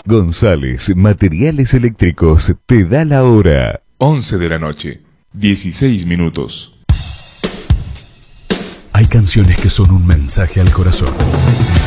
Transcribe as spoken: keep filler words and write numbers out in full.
González Materiales Eléctricos te da la hora. once de la noche, dieciséis minutos. Hay canciones que son un mensaje al corazón.